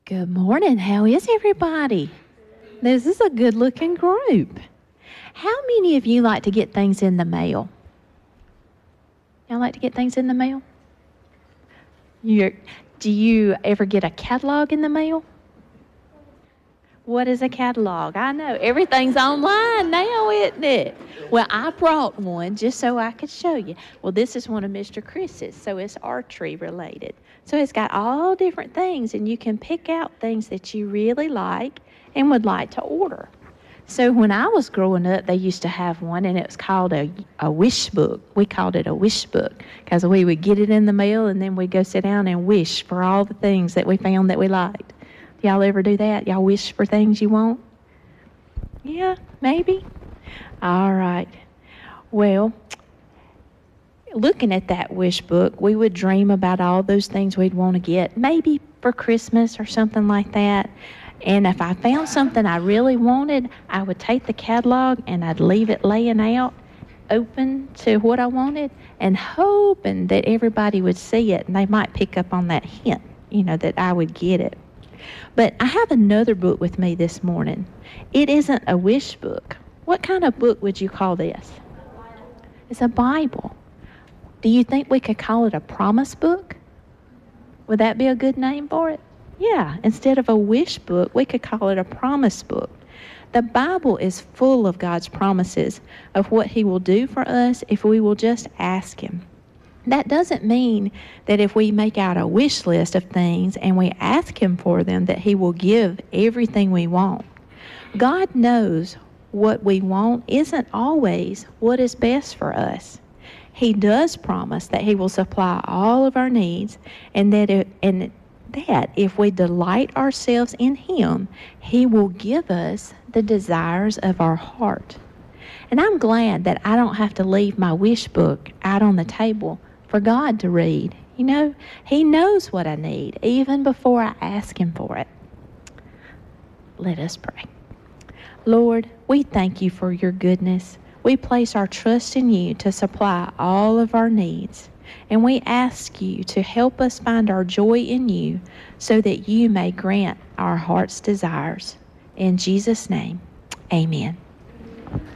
Good morning. How is everybody? This is a good looking group. How many of you like to get things in the mail? Y'all like to get things in the mail? Do you ever get a catalog in the mail? What is a catalog? I know everything's online now, isn't it? Well, I brought one just so I could show you. Well, this is one of Mr. Chris's, so it's archery related. So it's got all different things, and you can pick out things that you really like and would like to order. So when I was growing up, they used to have one, and it was called a wish book. We called it a wish book because we would get it in the mail, and then we'd go sit down and wish for all the things that we found that we liked. Y'all ever do that? Y'all wish for things you want? Yeah, maybe. All right. Well, looking at that wish book, we would dream about all those things we'd want to get, maybe for Christmas or something like that. And if I found something I really wanted, I would take the catalog and I'd leave it laying out, open to what I wanted, and hoping that everybody would see it and they might pick up on that hint, that I would get it. But I have another book with me this morning. It isn't a wish book. What kind of book would you call this? It's a Bible. Do you think we could call it a promise book? Would that be a good name for it? Yeah, instead of a wish book, we could call it a promise book. The Bible is full of God's promises of what He will do for us if we will just ask Him. That doesn't mean that if we make out a wish list of things and we ask Him for them, that He will give everything we want. God knows what we want isn't always what is best for us. He does promise that He will supply all of our needs, and that if we delight ourselves in Him, He will give us the desires of our heart. And I'm glad that I don't have to leave my wish book out on the table for God to read. He knows what I need even before I ask Him for it. Let us pray. Lord, we thank You for Your goodness. We place our trust in You to supply all of our needs. And we ask You to help us find our joy in You so that You may grant our heart's desires. In Jesus' name, amen.